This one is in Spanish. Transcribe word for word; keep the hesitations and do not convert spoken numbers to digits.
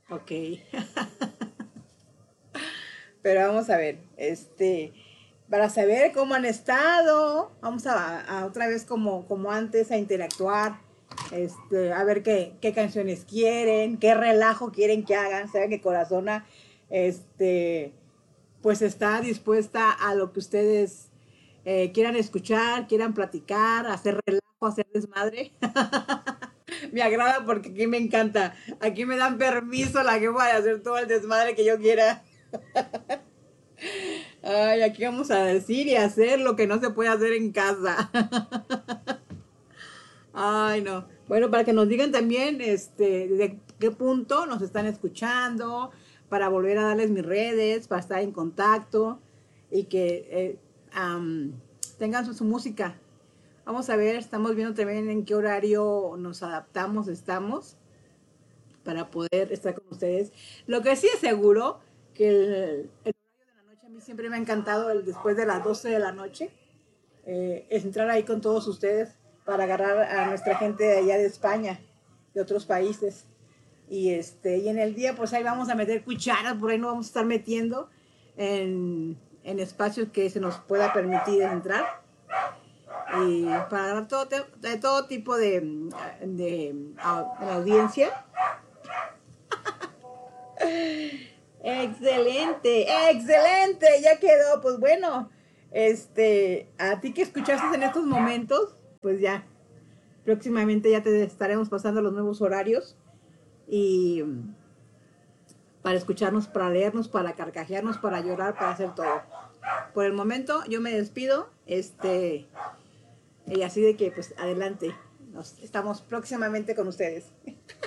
Ok. Pero vamos a ver, este, para saber cómo han estado, vamos a, a otra vez como, como antes a interactuar, este, a ver qué, qué canciones quieren, qué relajo quieren que hagan, saben que Corazona, este, pues está dispuesta a lo que ustedes eh, quieran escuchar, quieran platicar, hacer relajo, hacer desmadre. Me agrada porque aquí me encanta. Aquí me dan permiso la jefa de hacer todo el desmadre que yo quiera. Ay, aquí vamos a decir y hacer lo que no se puede hacer en casa. Ay, no. Bueno, para que nos digan también este, desde qué punto nos están escuchando, para volver a darles mis redes, para estar en contacto y que eh, am, tengan su, su música. Vamos a ver, estamos viendo también en qué horario nos adaptamos, estamos, para poder estar con ustedes. Lo que sí es seguro, que el, el horario de la noche a mí siempre me ha encantado, el después de las doce de la noche, eh, es entrar ahí con todos ustedes para agarrar a nuestra gente de allá de España, de otros países. Y, este, y en el día, pues ahí vamos a meter cucharas, por ahí no vamos a estar metiendo en, en espacios que se nos pueda permitir entrar. Y para agarrar todo, de todo tipo de, de, de audiencia. Excelente, excelente, ya quedó. Pues bueno, este, a ti que escuchaste en estos momentos, pues ya, próximamente ya te estaremos pasando los nuevos horarios y para escucharnos, para leernos, para carcajearnos, para llorar, para hacer todo. Por el momento yo me despido, este, y así de que pues adelante, nos estamos próximamente con ustedes.